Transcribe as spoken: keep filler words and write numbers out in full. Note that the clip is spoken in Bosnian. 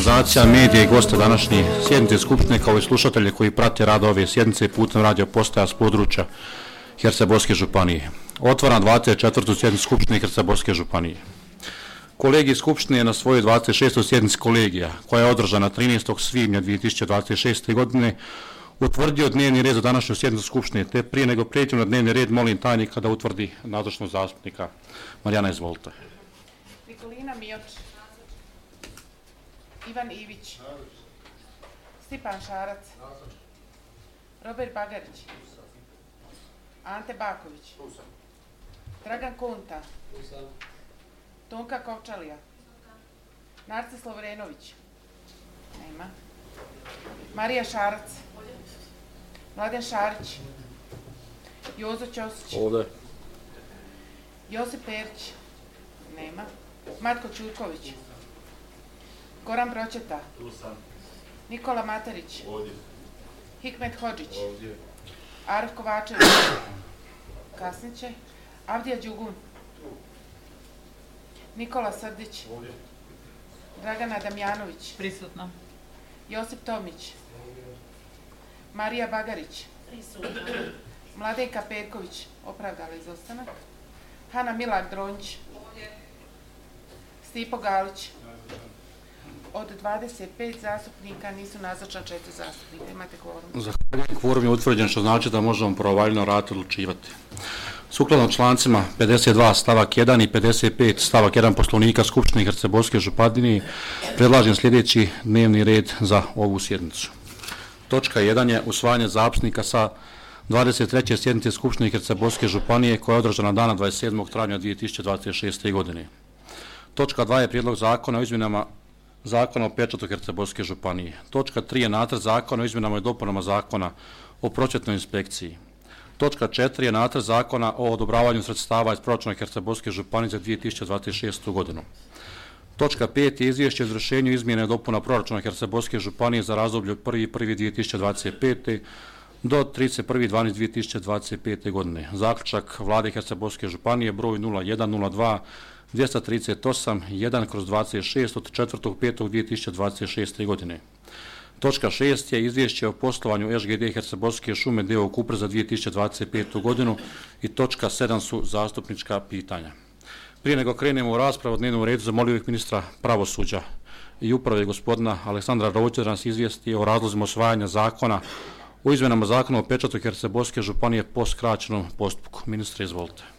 organizacija, medije i goste današnje sjednice Skupštine kao i slušatelje koji prate rad ove sjednice putem radio postaja s područja Hercegovačke županije. Otvaram dvadeset četvrtu sjednicu Skupštine Hercegovačke županije. Kolegij Skupštine je na svojoj dvadeset šestoj sjednici kolegija, koja je održana trinaestog svibnja dvije tisuće dvadeset šeste. godine, utvrdio dnevni red za današnju sjednicu Skupštine, te prije nego prijeđem na dnevni red, molim tajnika da utvrdi nazočnost zastupnika. Marijana, izvolite. Nikolina Mioč, Ivan Ivić, Stipan Šarac, Robert Bagarić, Ante Baković, Dragan Konta, Tonka Kovčalija, Narcis Lovrenović, nema, Marija Šarac, Mladen Šarić, Jozo Ćosić, Ovdje. Josip Perić, nema, Matko Ćurković, Goran Bročeta, Nikola Materić, Ovdje. Hikmet Hodžić, Ovdje. Arif Kovačević, kasniće, Avdija Đugun, Nikola Srdić, Ovdje. Dragana Damjanović, Prisutna. Josip Tomić, Marija Bagarić, Mladenka Perković, opravdala izostanak, Hana Milak Dronjić, Stipo Galić. Od dvadeset pet zastupnika nisu nazočna četiri zastupnika. Imate kvorum. Zahvaljujem, kvorum je utvrđen, što znači da možemo pravovaljano raditi i odlučivati. Sukladno člancima pedeset dva stavak jedan i pedeset pet stavak jedan Poslovnika Skupštine Hercegovačke županije predlažem sljedeći dnevni red za ovu sjednicu. Točka jedan je usvajanje zapisnika sa dvadeset treće sjednice Skupštine Hercegovačke županije koja je održana dana dvadeset sedmog travnja dvije tisuće dvadeset šeste. godine. Točka dva je prijedlog zakona o izmjenama Zakona o pečatu Hercegovačke županije. Točka tri je nacrt zakona o izmjenama i dopunama zakona o prosvjetnoj inspekciji. Točka četiri je nacrt zakona o odobravanju sredstava iz proračuna Hercegovačke županije za dvije tisuće dvadeset šestu. godinu. Točka pet je izvješće o izvršenju izmjene i dopuna proračuna Hercegovačke županije za razdoblje od prvog prvog dvije tisuće dvadeset pete. do trideset prvog dvanaestog dvije tisuće dvadeset pete. godine. Zaključak Vlade Hercegovačke županije broj nula jedan nula dva dvjesto trideset osam jedan kroz dvadeset šest od četvrtog petog dvije tisuće dvadeset šeste. godine. Točka šest je izvješće o poslovanju Š G D Hercegovačke šume d o o Kupre za dvije tisuće dvadeset petu. godinu i točka sedam su zastupnička pitanja. Prije nego krenemo u raspravu o dnevnom redu, zamolio bih ministra pravosuđa i uprave gospodina Aleksandra Rovića da nas izvijesti o razlozima usvajanja zakona o izmjenama zakona o pečatu Hercegovačke županije po skraćenom postupku. Ministre, izvolite.